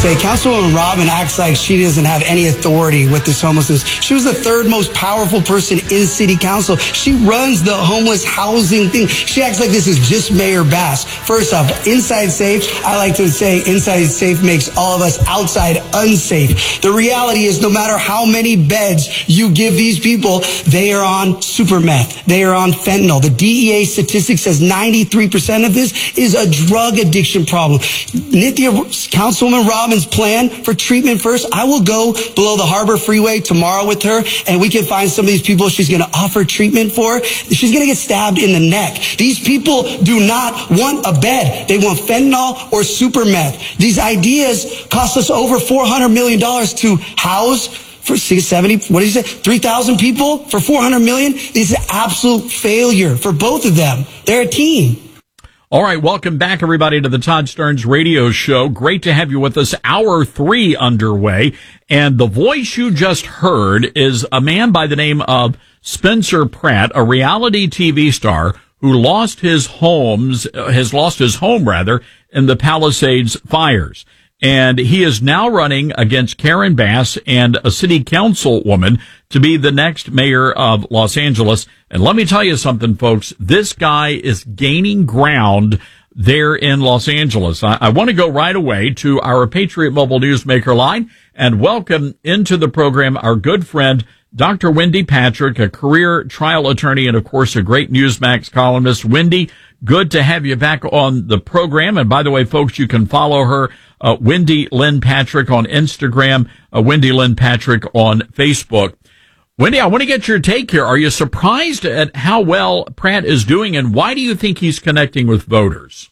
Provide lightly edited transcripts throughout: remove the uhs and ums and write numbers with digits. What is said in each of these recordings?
say, Councilwoman Robin acts like she doesn't have any authority with this homelessness. She was the third most powerful person in city council. She runs the homeless housing thing. She acts like this is just Mayor Bass. First off, inside safe, I like to say inside safe makes all of us outside unsafe. The reality is no matter how many beds you give these people, they are on super meth. They are on fentanyl. The DEA statistic says 93% of this is a drug addiction problem. Nithya, Councilwoman Robin's plan for treatment first, I will go below the Harbor Freeway tomorrow with her, and we can find some of these people she's going to offer treatment for. She's going to get stabbed in the neck. These people do not want a bed. They want fentanyl or super meth. These ideas cost us over $400 million to house for 70, what did you say, 3,000 people for $400 million? This is an absolute failure for both of them. They're a team. All right, welcome back, everybody, to the Todd Stearns Radio Show. Great to have you with us. Hour 3 underway. And the voice you just heard is a man by the name of Spencer Pratt, a reality TV star who lost his home, in the Palisades fires. And he is now running against Karen Bass and a city councilwoman to be the next mayor of Los Angeles. And let me tell you something, folks. This guy is gaining ground there in Los Angeles. I want to go right away to our Patriot Mobile Newsmaker line and welcome into the program our good friend, Dr. Wendy Patrick, a career trial attorney and, of course, a great Newsmax columnist. Wendy, good to have you back on the program. And by the way, folks, you can follow her, Wendy Lynn Patrick on Instagram, Wendy Lynn Patrick on Facebook. Wendy, I want to get your take here. Are you surprised at how well Pratt is doing, and why do you think he's connecting with voters?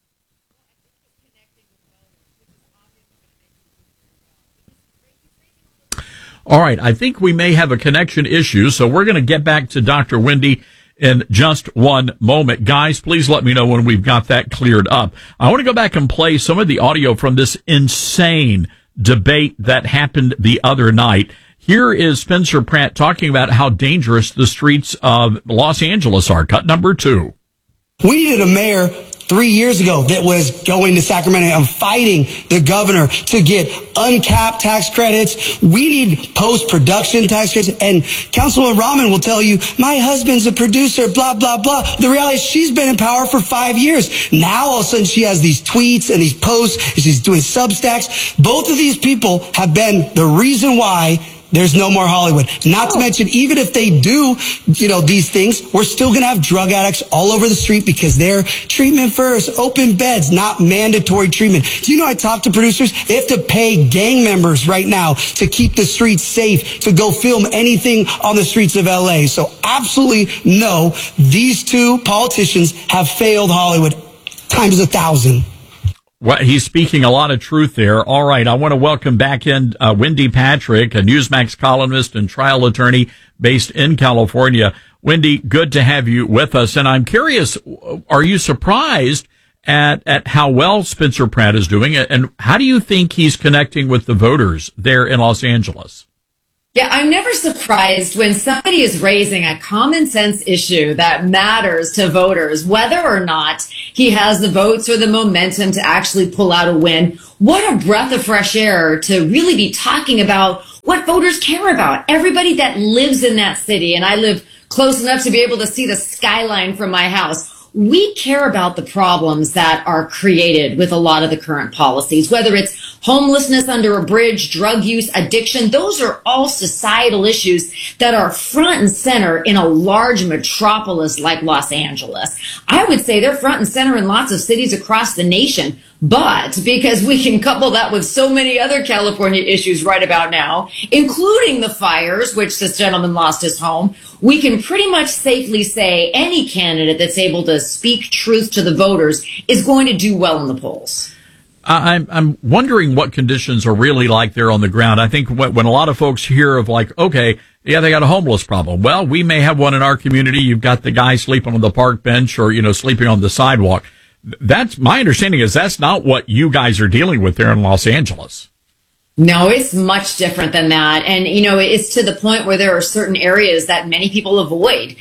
All right, I think we may have a connection issue, so we're going to get back to Dr. Wendy in just one moment. Guys, please let me know when we've got that cleared up. I want to go back and play some of the audio from this insane debate that happened the other night. Here is Spencer Pratt talking about how dangerous the streets of Los Angeles are. Cut number 2. We needed a mayor 3 years ago that was going to Sacramento and fighting the governor to get uncapped tax credits. We need post-production tax credits. And Councilwoman Rahman will tell you, my husband's a producer, blah, blah, blah. The reality is she's been in power for 5 years. Now all of a sudden she has these tweets and these posts and she's doing Substacks. Both of these people have been the reason why there's no more Hollywood. Not to mention, even if they do, these things, we're still going to have drug addicts all over the street because they're treatment first, open beds, not mandatory treatment. Do you know I talked to producers? They have to pay gang members right now to keep the streets safe, to go film anything on the streets of LA. So absolutely no, these two politicians have failed Hollywood times 1,000. Well, he's speaking a lot of truth there. All right, I want to welcome back in Wendy Patrick, a Newsmax columnist and trial attorney based in California. Wendy, good to have you with us. And I'm curious, are you surprised at how well Spencer Pratt is doing? And how do you think he's connecting with the voters there in Los Angeles? Yeah, I'm never surprised when somebody is raising a common sense issue that matters to voters, whether or not he has the votes or the momentum to actually pull out a win. What a breath of fresh air to really be talking about what voters care about. Everybody that lives in that city, and I live close enough to be able to see the skyline from my house. We care about the problems that are created with a lot of the current policies, whether it's homelessness under a bridge, drug use, addiction. Those are all societal issues that are front and center in a large metropolis like Los Angeles. I would say they're front and center in lots of cities across the nation. But because we can couple that with so many other California issues right about now, including the fires, which this gentleman lost his home, we can pretty much safely say any candidate that's able to speak truth to the voters is going to do well in the polls. I'm wondering what conditions are really like there on the ground. I think when a lot of folks hear of like, okay, yeah, they got a homeless problem. Well, we may have one in our community. You've got the guy sleeping on the park bench or, sleeping on the sidewalk. That's my understanding is that's not what you guys are dealing with there in Los Angeles. No, it's much different than that. And, it's to the point where there are certain areas that many people avoid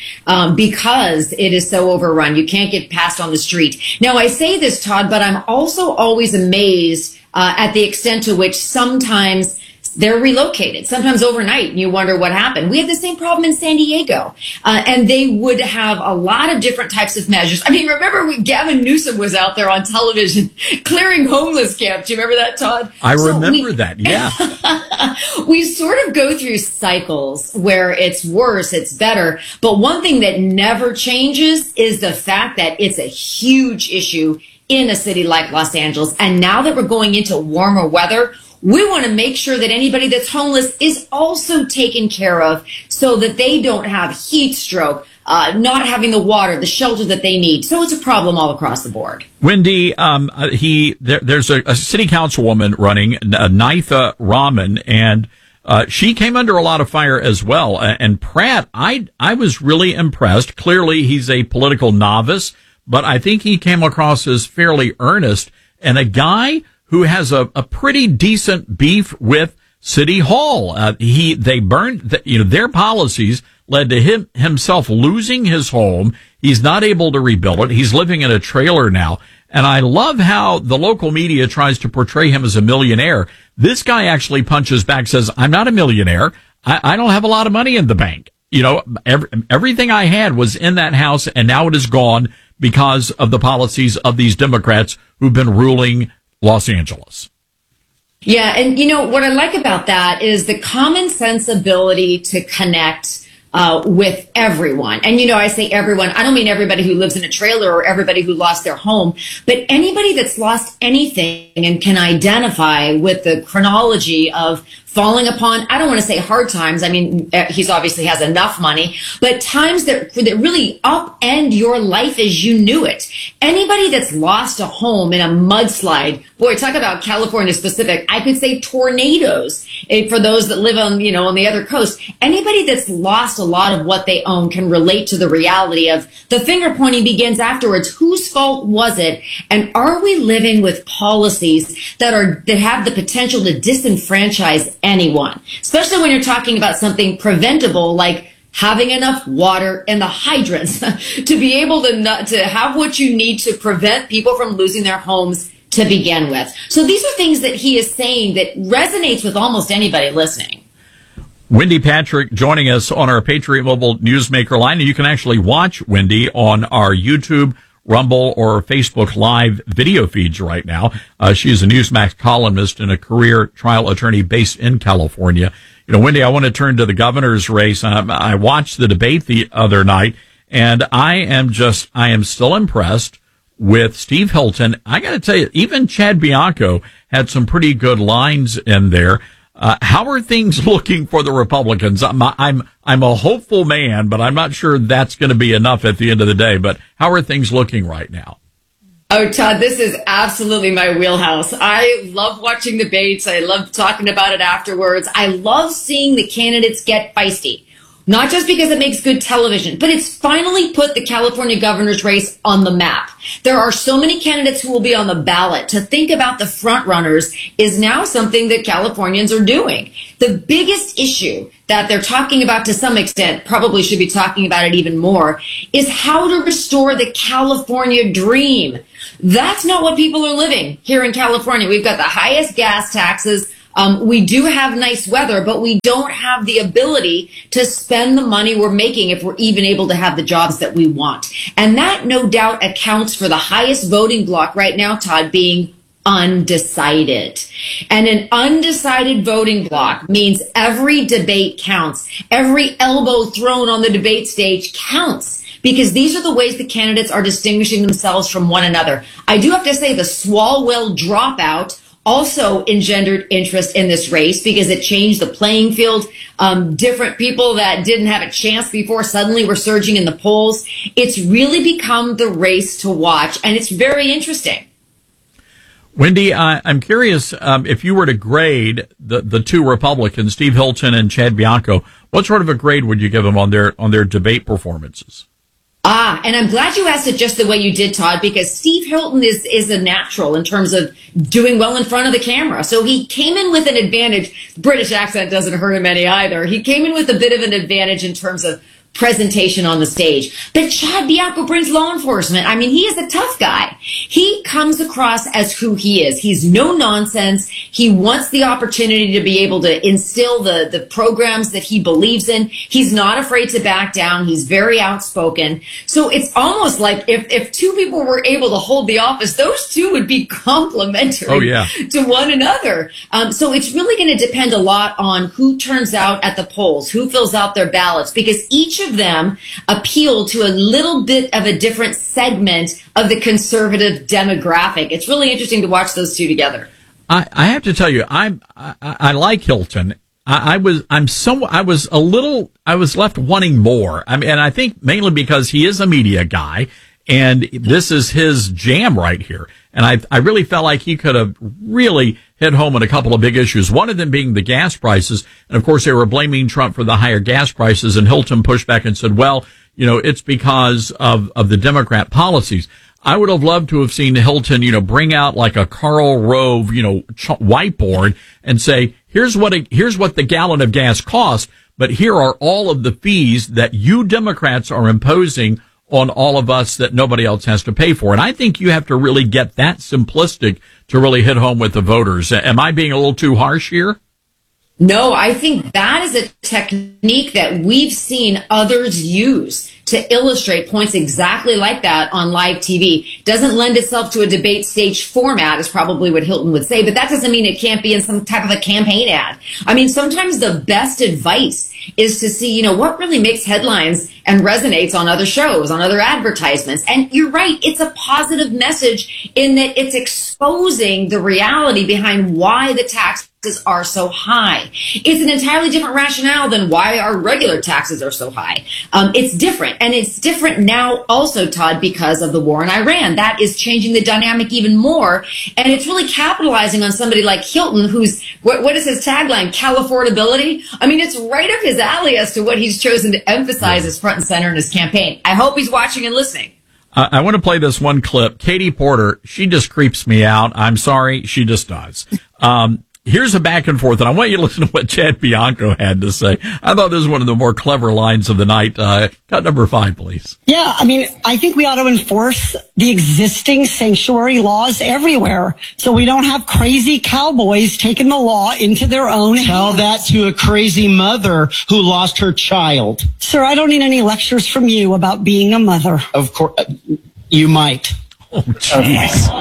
because it is so overrun. You can't get past on the street. Now, I say this, Todd, but I'm also always amazed at the extent to which sometimes they're relocated, sometimes overnight, and you wonder what happened. We have the same problem in San Diego, and they would have a lot of different types of measures. I mean, remember when Gavin Newsom was out there on television clearing homeless camps? Do you remember that, Todd? I remember that, yeah. We sort of go through cycles where it's worse, it's better. But one thing that never changes is the fact that it's a huge issue in a city like Los Angeles. And now that we're going into warmer weather, we want to make sure that anybody that's homeless is also taken care of so that they don't have heat stroke, not having the water, the shelter that they need. So it's a problem all across the board. Wendy, there's a city councilwoman running, Naitha Rahman, and she came under a lot of fire as well. And Pratt, I was really impressed. Clearly, he's a political novice, but I think he came across as fairly earnest and a guy who has a pretty decent beef with City Hall. They burned, their policies led to himself losing his home. He's not able to rebuild it. He's living in a trailer now. And I love how the local media tries to portray him as a millionaire. This guy actually punches back, says, I'm not a millionaire. I don't have a lot of money in the bank. Everything I had was in that house, and now it is gone because of the policies of these Democrats who've been ruling Los Angeles. Yeah, and what I like about that is the common sense ability to connect with everyone. And I say everyone, I don't mean everybody who lives in a trailer or everybody who lost their home, but anybody that's lost anything and can identify with the chronology of falling upon, I don't want to say hard times. I mean, he's obviously has enough money, but times that really upend your life as you knew it. Anybody that's lost a home in a mudslide, boy, talk about California specific. I could say tornadoes for those that live on, on the other coast. Anybody that's lost a lot of what they own can relate to the reality of the finger pointing begins afterwards. Whose fault was it? And are we living with policies that have the potential to disenfranchise anyone, especially when you're talking about something preventable like having enough water and the hydrants to be able to have what you need to prevent people from losing their homes to begin with. So these are things that he is saying that resonates with almost anybody listening. Wendy Patrick joining us on our Patriot Mobile Newsmaker line. And you can actually watch Wendy on our YouTube, Rumble, or Facebook Live video feeds right now. She's a Newsmax columnist and a career trial attorney based in California. Wendy, I want to turn to the governor's race. I watched the debate the other night, and I am still impressed with Steve Hilton. I got to tell you, even Chad Bianco had some pretty good lines in there. How are things looking for the Republicans? I'm a hopeful man, but I'm not sure that's going to be enough at the end of the day. But how are things looking right now? Oh, Todd, this is absolutely my wheelhouse. I love watching debates. I love talking about it afterwards. I love seeing the candidates get feisty. Not just because it makes good television, but it's finally put the California governor's race on the map. There are so many candidates who will be on the ballot. To think about the front runners is now something that Californians are doing. The biggest issue that they're talking about to some extent, probably should be talking about it even more, is how to restore the California dream. That's not what people are living here in California. We've got the highest gas taxes. We do have nice weather, but we don't have the ability to spend the money we're making if we're even able to have the jobs that we want. And that no doubt accounts for the highest voting bloc right now, Todd, being undecided. And an undecided voting bloc means every debate counts. Every elbow thrown on the debate stage counts, because these are the ways the candidates are distinguishing themselves from one another. I do have to say the Swalwell dropout also engendered interest in this race because it changed the playing field. Different people that didn't have a chance before suddenly were surging in the polls. It's really become the race to watch, and it's very interesting. Wendy, I'm curious, if you were to grade the two Republicans, Steve Hilton and Chad Bianco, what sort of a grade would you give them on their debate performances? And I'm glad you asked it just the way you did, Todd, because Steve Hilton is a natural in terms of doing well in front of the camera. So he came in with an advantage. The British accent doesn't hurt him any either. He came in with a bit of an advantage in terms of presentation on the stage. But Chad Bianco brings law enforcement. I mean, he is a tough guy. He comes across as who he is. He's no nonsense. He wants the opportunity to be able to instill the programs that he believes in. He's not afraid to back down. He's very outspoken. So it's almost like if two people were able to hold the office, those two would be complementary to one another. So it's really going to depend a lot on who turns out at the polls, who fills out their ballots, because each of them appeal to a little bit of a different segment of the conservative demographic. It's really interesting to watch those two together. I have to tell you, I like Hilton. I was left wanting more. I mean, and I think mainly because he is a media guy, and this is his jam right here. And I really felt like he could have really hit home on a couple of big issues. One of them being the gas prices. And of course, they were blaming Trump for the higher gas prices. And Hilton pushed back and said, well, it's because of the Democrat policies. I would have loved to have seen Hilton, bring out like a Karl Rove, whiteboard and say, here's what the gallon of gas costs, but here are all of the fees that you Democrats are imposing on all of us that nobody else has to pay for. And I think you have to really get that simplistic to really hit home with the voters. Am I being a little too harsh here? No, I think that is a technique that we've seen others use to illustrate points exactly like that on live TV. Doesn't lend itself to a debate stage format, is probably what Hilton would say, but that doesn't mean it can't be in some type of a campaign ad. I mean, sometimes the best advice is to see, what really makes headlines and resonates on other shows, on other advertisements. And you're right, it's a positive message in that it's exposing the reality behind why the taxes are so high. It's an entirely different rationale than why our regular taxes are so high. It's different. And it's different now also, Todd, because of the war in Iran. That is changing the dynamic even more. And it's really capitalizing on somebody like Hilton, who's, what is his tagline? Califortability? I mean, it's right up his alley as to what he's chosen to emphasize as front and center in his campaign. I hope he's watching and listening. I want to play this one clip. Katie Porter, she just creeps me out. I'm sorry, she just does. Here's a back and forth, and I want you to listen to what Chad Bianco had to say. I thought this was one of the more clever lines of the night. Cut number 5, please. Yeah, I mean, I think we ought to enforce the existing sanctuary laws everywhere so we don't have crazy cowboys taking the law into their own hands. Tell that to a crazy mother who lost her child. Sir, I don't need any lectures from you about being a mother. Of course, you might. Oh, jeez.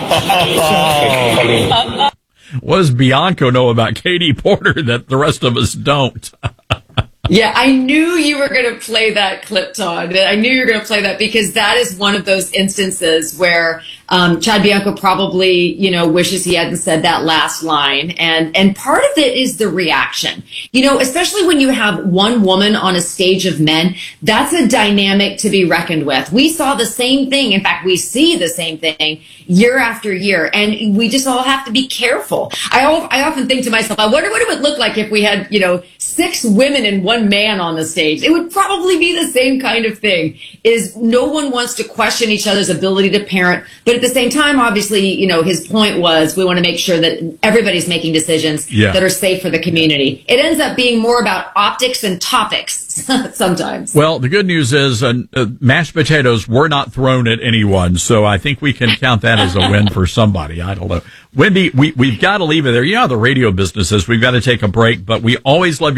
What does Bianco know about Katie Porter that the rest of us don't? Yeah, I knew you were going to play that clip, Todd. I knew you were going to play that because that is one of those instances where Chad Bianco probably, wishes he hadn't said that last line. And part of it is the reaction. Especially when you have one woman on a stage of men, that's a dynamic to be reckoned with. We saw the same thing. In fact, we see the same thing year after year. And we just all have to be careful. I often think to myself, I wonder what it would look like if we had, 6 women and 1 man on the stage. It would probably be the same kind of thing. Is no one wants to question each other's ability to parent, but at the same time, obviously, his point was we want to make sure that everybody's making decisions that are safe for the community. It ends up being more about optics and topics sometimes. Well, the good news is mashed potatoes were not thrown at anyone, so I think we can count that as a win for somebody. I don't know. Wendy, we've got to leave it there. You know how the radio business is. We've got to take a break, but we always love